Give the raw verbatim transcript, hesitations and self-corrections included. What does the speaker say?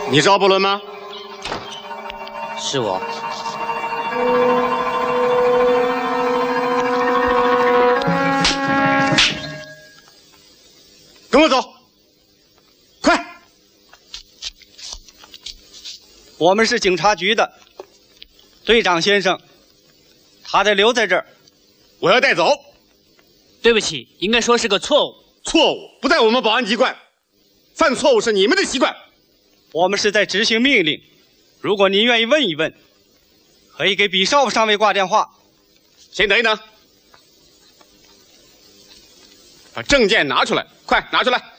你是奥伯伦吗？ 是我。 跟我走，快！ 我们是警察局的，队长先生，他得留在这儿。 我要带走。 对不起，应该说是个错误。 错误不在我们保安机关，犯错误是你们的习惯。 我们是在执行命令。如果您愿意问一问，可以给比少辅上尉挂电话。 先等一等，把证件拿出来，快拿出来。